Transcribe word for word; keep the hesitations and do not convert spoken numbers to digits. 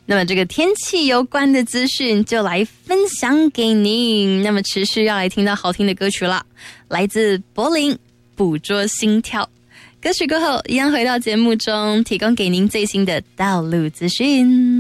那么这个天气有关的资讯就来分享给您。那么持续要来听到好听的歌曲了，来自柏林捕捉心跳。歌曲过后一样回到节目中，提供给您最新的道路资讯。